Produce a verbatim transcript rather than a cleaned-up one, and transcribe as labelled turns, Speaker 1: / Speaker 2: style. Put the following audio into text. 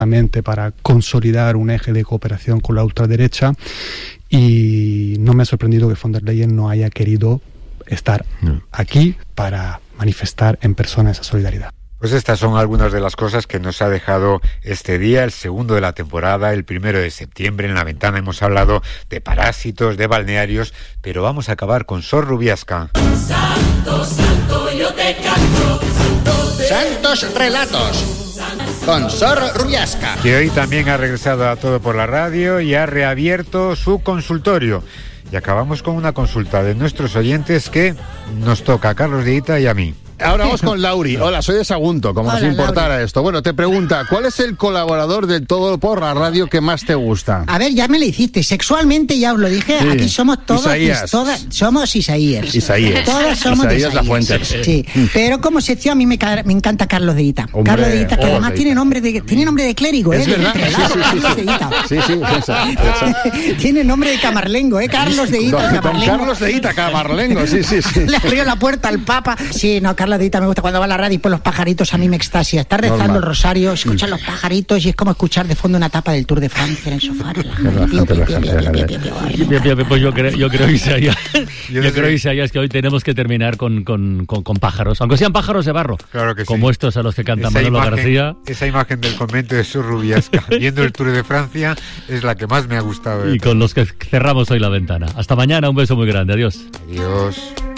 Speaker 1: para consolidar un eje de cooperación con la ultraderecha, y no me ha sorprendido que von der Leyen no haya querido estar no. aquí para manifestar en persona esa solidaridad.
Speaker 2: Pues estas son algunas de las cosas que nos ha dejado este día, el segundo de la temporada, el primero de septiembre. En La Ventana hemos hablado de parásitos, de balnearios, pero vamos a acabar con Sor Rubiasca.
Speaker 3: Santo, santo, yo te canto. Santo te... Santos relatos. Con Sor Rubiasca.
Speaker 2: Que hoy también ha regresado a Todo por la Radio y ha reabierto su consultorio. Y acabamos con una consulta de nuestros oyentes que nos toca a Carlos de Ita y a mí.
Speaker 4: Ahora vamos con Lauri. Hola, soy de Sagunto, como
Speaker 5: Hola,
Speaker 4: si importara
Speaker 5: Lauri.
Speaker 4: esto. Bueno, te pregunta, ¿cuál es el colaborador del Todo por la Radio que más te gusta?
Speaker 5: A ver, ya me lo hiciste. Sexualmente ya os lo dije.
Speaker 4: Sí.
Speaker 5: Aquí somos todas,
Speaker 4: Isaías.
Speaker 5: todas somos Isaías.
Speaker 4: Isaías.
Speaker 5: Todas somos de
Speaker 4: Isaías
Speaker 5: Isaías.
Speaker 4: La Fuente.
Speaker 5: Sí. Pero como sección a mí me, ca- me encanta Carlos de Ita.
Speaker 4: Hombre,
Speaker 5: Carlos de Ita, que
Speaker 4: Carlos
Speaker 5: además
Speaker 4: de
Speaker 5: tiene
Speaker 4: Ita.
Speaker 5: nombre de tiene nombre de clérigo,
Speaker 4: Es
Speaker 5: ¿eh?
Speaker 4: verdad.
Speaker 5: De
Speaker 4: Sí, sí, sí,
Speaker 5: Carlos
Speaker 4: sí.
Speaker 5: de Ita.
Speaker 4: Sí, sí, exacto, exacto.
Speaker 5: Tiene nombre de camarlengo, ¿eh? Carlos de Ita,
Speaker 4: Don, don
Speaker 5: camarlengo.
Speaker 4: Carlos de Ita, camarlengo, sí, sí, sí.
Speaker 5: Le abrió la puerta al Papa. Sí, no, Carlos de Ita me gusta cuando va a la radio y pues los pajaritos a mí me extasia. Estar rezando
Speaker 4: Normal.
Speaker 5: el rosario, escuchar los pajaritos y es como escuchar de fondo una etapa del Tour de Francia en el sofá.
Speaker 4: Relajante, relajante, relajante.
Speaker 6: Bien, bien, pues yo creo, yo creo Isaías,
Speaker 2: Yo
Speaker 6: yo
Speaker 2: sé.
Speaker 6: creo Isaías que hoy tenemos que terminar con, con, con, con pájaros, aunque sean pájaros de barro,
Speaker 2: Claro que sí.
Speaker 6: como estos a los que canta
Speaker 2: Esa
Speaker 6: Manolo
Speaker 2: imagen,
Speaker 6: García.
Speaker 2: esa imagen del convento de Sor Rubiasca viendo el Tour de Francia es la que más me ha gustado. de
Speaker 6: Y con los que cerramos hoy La Ventana. Hasta mañana, un beso muy grande, adiós.
Speaker 2: Adiós.